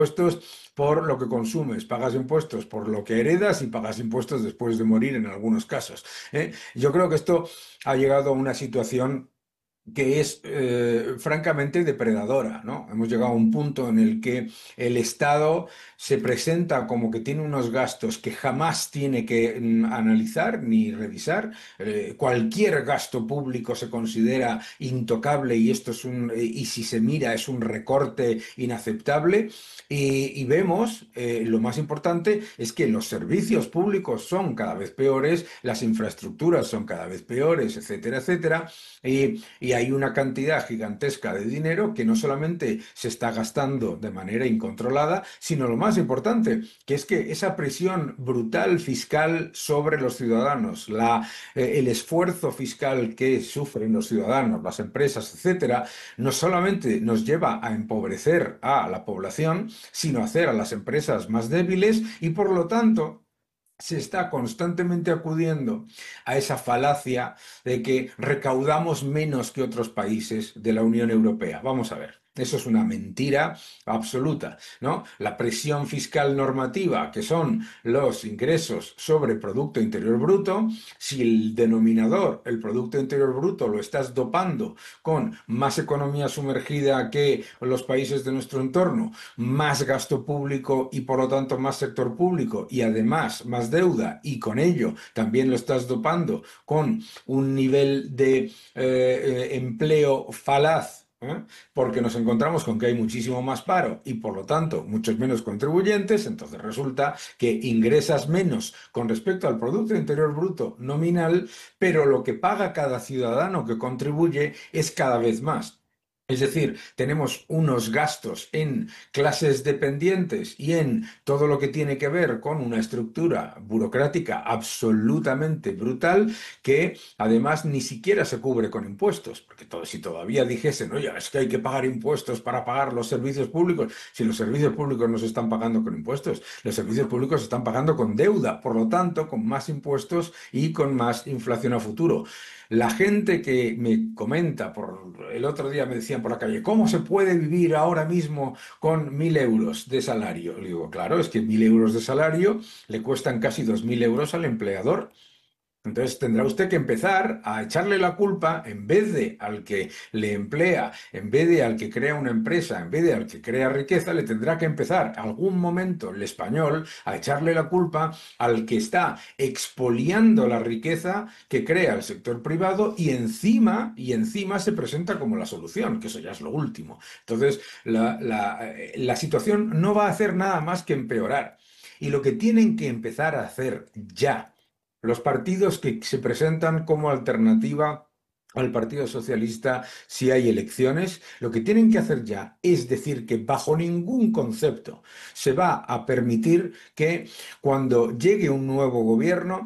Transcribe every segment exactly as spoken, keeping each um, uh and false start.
impuestos por lo que consumes, pagas impuestos por lo que heredas y pagas impuestos después de morir en algunos casos. ¿eh? Yo creo que esto ha llegado a una situación que es eh, francamente depredadora, ¿no? Hemos llegado a un punto en el que el Estado se presenta como que tiene unos gastos que jamás tiene que mm, analizar ni revisar. Eh, cualquier gasto público se considera intocable y esto es un, eh, y si se mira es un recorte inaceptable. Y, y vemos, eh, lo más importante es que los servicios públicos son cada vez peores, las infraestructuras son cada vez peores, etcétera, etcétera. Y, y hay una cantidad gigantesca de dinero que no solamente se está gastando de manera incontrolada, sino lo más importante, que es que esa presión brutal fiscal sobre los ciudadanos, la, eh, el esfuerzo fiscal que sufren los ciudadanos, las empresas, etcétera, no solamente nos lleva a empobrecer a la población, sino a hacer a las empresas más débiles y por lo tanto se está constantemente acudiendo a esa falacia de que recaudamos menos que otros países de la Unión Europea. Vamos a ver. Eso es una mentira absoluta, ¿no? La presión fiscal normativa, que son los ingresos sobre Producto Interior Bruto, si el denominador, el Producto Interior Bruto, lo estás dopando con más economía sumergida que los países de nuestro entorno, más gasto público y por lo tanto más sector público y además más deuda y con ello también lo estás dopando con un nivel de eh, eh, empleo falaz. ¿eh? Porque nos encontramos con que hay muchísimo más paro y por lo tanto muchos menos contribuyentes, entonces resulta que ingresas menos con respecto al Producto Interior Bruto nominal, pero lo que paga cada ciudadano que contribuye es cada vez más. Es decir, tenemos unos gastos en clases dependientes y en todo lo que tiene que ver con una estructura burocrática absolutamente brutal que además ni siquiera se cubre con impuestos, porque todo, si todavía dijesen, oye, es que hay que pagar impuestos para pagar los servicios públicos, si los servicios públicos no se están pagando con impuestos, los servicios públicos se están pagando con deuda, por lo tanto, con más impuestos y con más inflación a futuro. La gente que me comenta, por el otro día me decían por la calle, ¿cómo se puede vivir ahora mismo con mil euros de salario? Le digo, claro, es que mil euros de salario le cuestan casi dos mil euros al empleador. Entonces tendrá usted que empezar a echarle la culpa en vez de al que le emplea, en vez de al que crea una empresa, en vez de al que crea riqueza, le tendrá que empezar algún momento el español a echarle la culpa al que está expoliando la riqueza que crea el sector privado y encima, y encima se presenta como la solución, que eso ya es lo último. Entonces la, la, eh, la situación no va a hacer nada más que empeorar. Y lo que tienen que empezar a hacer ya los partidos que se presentan como alternativa al Partido Socialista si hay elecciones, lo que tienen que hacer ya es decir que bajo ningún concepto se va a permitir que cuando llegue un nuevo gobierno,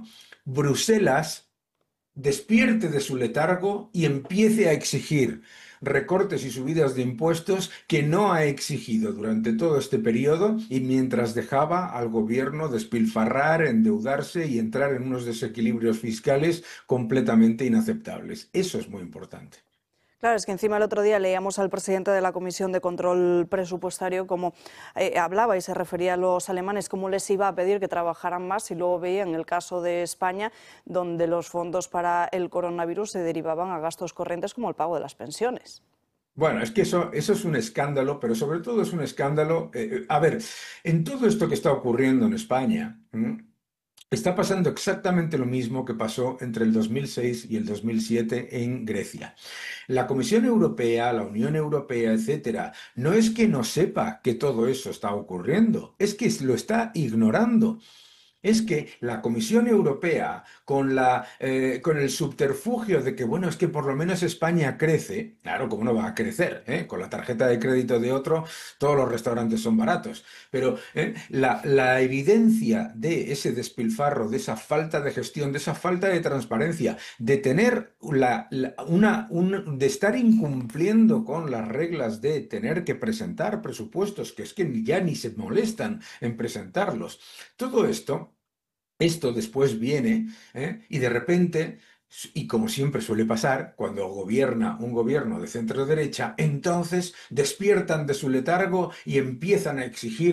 Bruselas despierte de su letargo y empiece a exigir recortes y subidas de impuestos que no ha exigido durante todo este periodo y mientras dejaba al gobierno despilfarrar, endeudarse y entrar en unos desequilibrios fiscales completamente inaceptables. Eso es muy importante. Claro, es que encima el otro día leíamos al presidente de la Comisión de Control Presupuestario cómo eh, hablaba y se refería a los alemanes, cómo les iba a pedir que trabajaran más y luego veía en el caso de España donde los fondos para el coronavirus se derivaban a gastos corrientes como el pago de las pensiones. Bueno, es que eso, eso es un escándalo, pero sobre todo es un escándalo. Eh, eh, a ver, en todo esto que está ocurriendo en España, ¿m? Está pasando exactamente lo mismo que pasó entre el dos mil seis y el dos mil siete en Grecia. La Comisión Europea, la Unión Europea, etcétera, no es que no sepa que todo eso está ocurriendo, es que lo está ignorando. Es que la Comisión Europea, con, la, eh, con el subterfugio de que, bueno, es que por lo menos España crece, claro, ¿cómo no va a crecer? ¿eh? Con la tarjeta de crédito de otro, todos los restaurantes son baratos. Pero ¿eh? la, la evidencia de ese despilfarro, de esa falta de gestión, de esa falta de transparencia, de tener la, la- una, un- de estar incumpliendo con las reglas de tener que presentar presupuestos, que es que ya ni se molestan en presentarlos. Todo esto. Esto después viene, ¿eh? Y de repente, y como siempre suele pasar, cuando gobierna un gobierno de centro derecha, entonces despiertan de su letargo y empiezan a exigir